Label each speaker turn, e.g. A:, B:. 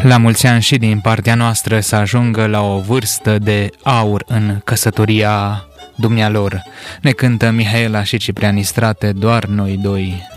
A: La mulți ani și din partea noastră să ajungă la o vârstă de aur în căsătoria dumnealor. Ne cântă Mihaela și Ciprian Istrate, doar noi doi.